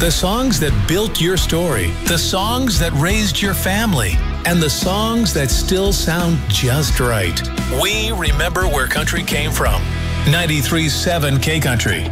The songs that built your story, the songs that raised your family, and the songs that still sound just right. We remember where country came from. 93.7 K Country.